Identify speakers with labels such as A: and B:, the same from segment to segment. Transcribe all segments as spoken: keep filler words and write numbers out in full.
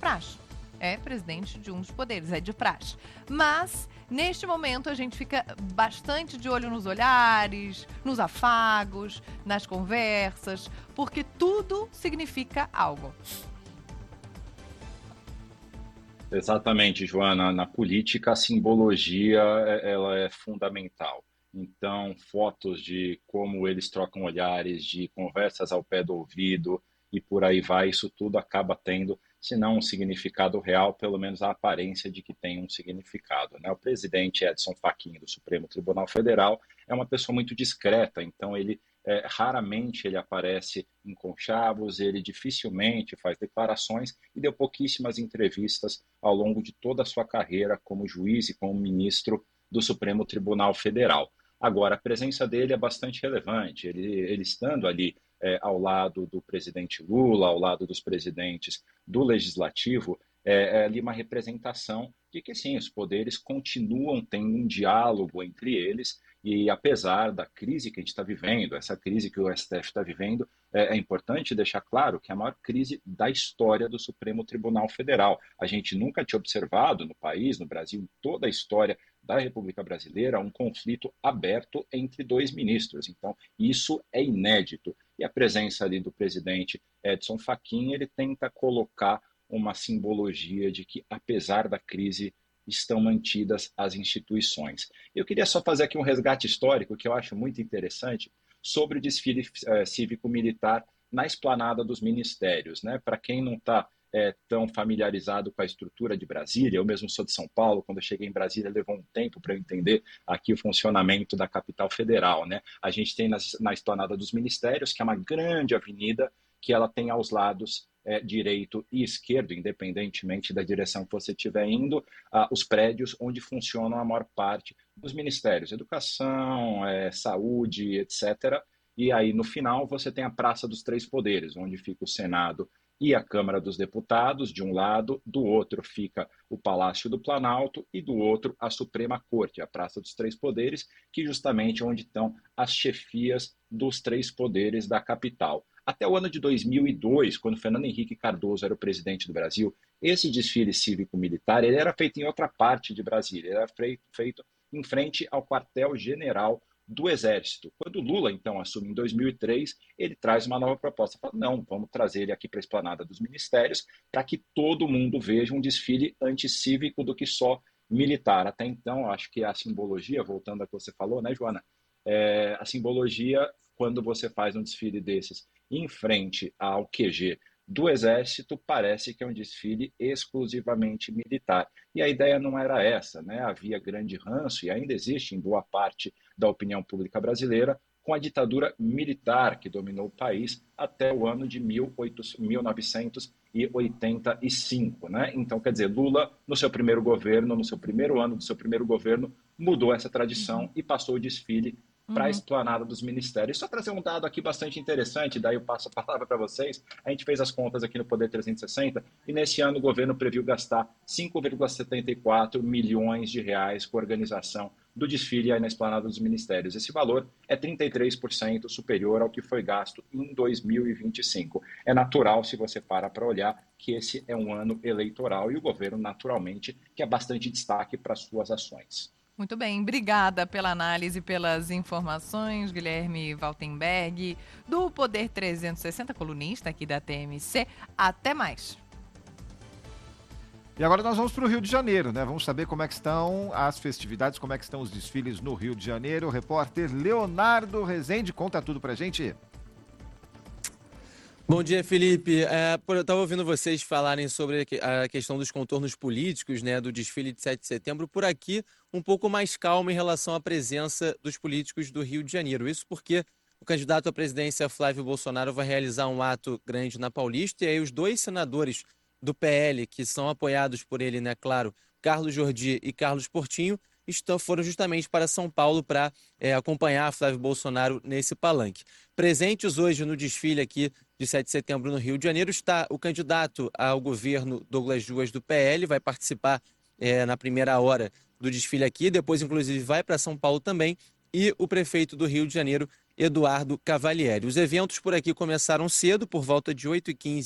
A: praxe. É presidente de um dos poderes, é de praxe. Mas, neste momento, a gente fica bastante de olho nos olhares, nos afagos, nas conversas, porque tudo significa algo.
B: Exatamente, Joana. Na política, a simbologia ela é fundamental. Então, fotos de como eles trocam olhares, de conversas ao pé do ouvido e por aí vai, isso tudo acaba tendo, se não um significado real, pelo menos a aparência de que tem um significado, né? O presidente Edson Fachin do Supremo Tribunal Federal é uma pessoa muito discreta, então ele é, raramente ele aparece em conchavos, ele dificilmente faz declarações e deu pouquíssimas entrevistas ao longo de toda a sua carreira como juiz e como ministro do Supremo Tribunal Federal. Agora, a presença dele é bastante relevante, ele, ele estando ali é, ao lado do presidente Lula, ao lado dos presidentes do Legislativo, é, é ali uma representação de que, sim, os poderes continuam tendo um diálogo entre eles e, apesar da crise que a gente está vivendo, essa crise que o S T F está vivendo, é, é importante deixar claro que é a maior crise da história do Supremo Tribunal Federal. A gente nunca tinha observado no país, no Brasil, em toda a história da República Brasileira, um conflito aberto entre dois ministros. Então, isso é inédito. E a presença ali do presidente Edson Fachin, ele tenta colocar uma simbologia de que, apesar da crise, estão mantidas as instituições. Eu queria só fazer aqui um resgate histórico, que eu acho muito interessante, sobre o desfile eh, cívico-militar na esplanada dos ministérios, né? Para quem não está é, tão familiarizado com a estrutura de Brasília, eu mesmo sou de São Paulo, quando eu cheguei em Brasília levou um tempo para eu entender aqui o funcionamento da capital federal, né? A gente tem nas, na esplanada dos ministérios, que é uma grande avenida, que ela tem aos lados é, direito e esquerdo, independentemente da direção que você estiver indo, ah, os prédios onde funcionam a maior parte dos ministérios, educação, é, saúde, etcétera. E aí, no final, você tem a Praça dos Três Poderes, onde fica o Senado e a Câmara dos Deputados, de um lado, do outro fica o Palácio do Planalto e do outro a Suprema Corte, a Praça dos Três Poderes, que justamente é onde estão as chefias dos três poderes da capital. Até o ano de dois mil e dois, quando Fernando Henrique Cardoso era o presidente do Brasil, esse desfile cívico-militar ele era feito em outra parte de Brasília, ele era feito em frente ao quartel-general do Exército. Quando Lula, então, assume em dois mil e três, ele traz uma nova proposta. Fala, não, vamos trazer ele aqui para a esplanada dos ministérios para que todo mundo veja um desfile anticívico do que só militar. Até então, acho que a simbologia, voltando ao que você falou, né, Joana? É, a simbologia, quando você faz um desfile desses em frente ao Q G do Exército, parece que é um desfile exclusivamente militar. E a ideia não era essa, né? Havia grande ranço, e ainda existe em boa parte da opinião pública brasileira, com a ditadura militar que dominou o país até o ano de mil novecentos e oitenta e cinco. Né? Então, quer dizer, Lula, no seu primeiro governo, no seu primeiro ano do seu primeiro governo, mudou essa tradição uhum. e passou o desfile para a uhum. esplanada dos ministérios. Só trazer um dado aqui bastante interessante, daí eu passo a palavra para vocês. A gente fez as contas aqui no Poder trezentos e sessenta e nesse ano o governo previu gastar cinco vírgula setenta e quatro milhões de reais com a organização do desfile aí na esplanada dos ministérios. Esse valor é trinta e três por cento superior ao que foi gasto em dois mil e vinte e cinco. É natural, se você para para olhar, que esse é um ano eleitoral e o governo, naturalmente, quer bastante destaque para suas ações.
A: Muito bem, obrigada pela análise, pelas informações, Guilherme Valtenberg, do Poder trezentos e sessenta, colunista aqui da T M C. Até mais.
C: E agora nós vamos para o Rio de Janeiro, né? Vamos saber como é que estão as festividades, como é que estão os desfiles no Rio de Janeiro. O repórter Leonardo Rezende conta tudo pra gente.
D: Bom dia, Felipe. É, eu estava ouvindo vocês falarem sobre a questão dos contornos políticos, né, do desfile de sete de setembro. Por aqui, um pouco mais calmo em relação à presença dos políticos do Rio de Janeiro. Isso porque o candidato à presidência, Flávio Bolsonaro, vai realizar um ato grande na Paulista e aí os dois senadores do P L, que são apoiados por ele, né, claro, Carlos Jordi e Carlos Portinho, estão, foram justamente para São Paulo para é, acompanhar Flávio Bolsonaro nesse palanque. Presentes hoje no desfile aqui de sete de setembro no Rio de Janeiro está o candidato ao governo Douglas Duas do P L, vai participar é, na primeira hora do desfile aqui, depois inclusive vai para São Paulo também, e o prefeito do Rio de Janeiro, Eduardo Cavalieri. Os eventos por aqui começaram cedo, por volta de oito e quinze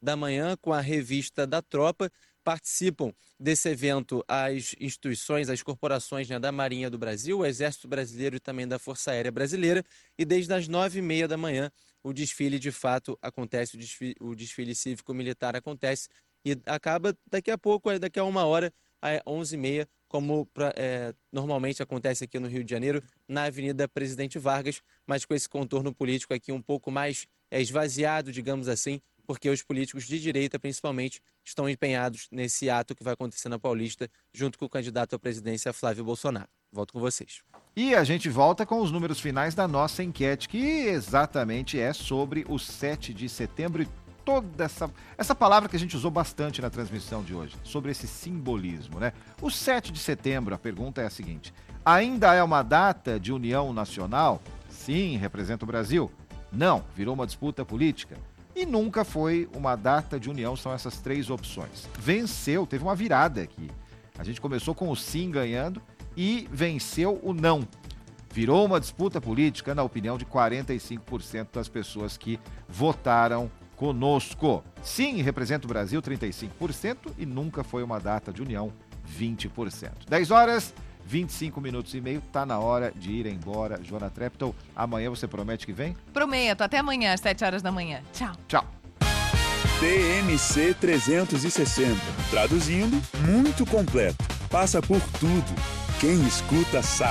D: da manhã com a revista da Tropa. Participam desse evento as instituições, as corporações, né, da Marinha do Brasil, o Exército Brasileiro e também da Força Aérea Brasileira. E desde as nove e meia da manhã o desfile de fato acontece, o desfile, o desfile cívico-militar acontece e acaba daqui a pouco, daqui a uma hora, às onze e meia, como pra, é, normalmente acontece aqui no Rio de Janeiro, na Avenida Presidente Vargas, mas com esse contorno político aqui um pouco mais é, esvaziado, digamos assim, porque os políticos de direita, principalmente, estão empenhados nesse ato que vai acontecer na Paulista, junto com o candidato à presidência, Flávio Bolsonaro. Volto com vocês.
C: E a gente volta com os números finais da nossa enquete, que exatamente é sobre o sete de setembro e toda essa, essa palavra que a gente usou bastante na transmissão de hoje, sobre esse simbolismo, né? O sete de setembro, a pergunta é a seguinte: ainda é uma data de união nacional? Sim, representa o Brasil. Não, virou uma disputa política. E nunca foi uma data de união, são essas três opções. Venceu, teve uma virada aqui. A gente começou com o sim ganhando e venceu o não. Virou uma disputa política, na opinião de quarenta e cinco por cento das pessoas que votaram conosco. Sim, representa o Brasil, trinta e cinco por cento, e nunca foi uma data de união, vinte por cento. dez horas, vinte e cinco minutos e meio, tá na hora de ir embora. Joana Treptow, amanhã você promete que vem?
A: Prometo, até amanhã às sete horas da manhã. Tchau.
C: Tchau.
E: T M C trezentos e sessenta, traduzindo, muito completo. Passa por tudo. Quem escuta sabe.